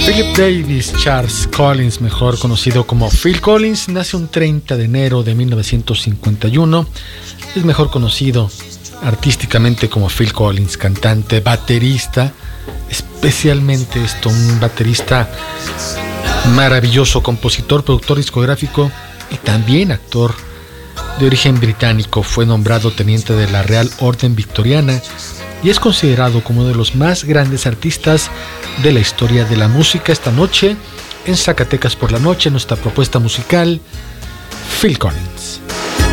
Philip Davis Charles Collins, mejor conocido como Phil Collins, nace un 30 de enero de 1951. Es mejor conocido artísticamente como Phil Collins, cantante, baterista, especialmente un baterista maravilloso, compositor, productor discográfico y también actor de origen británico. Fue nombrado teniente de la Real Orden Victoriana y es considerado como uno de los más grandes artistas de la historia de la música. Esta noche, en Zacatecas por la Noche, nuestra propuesta musical, Phil Collins.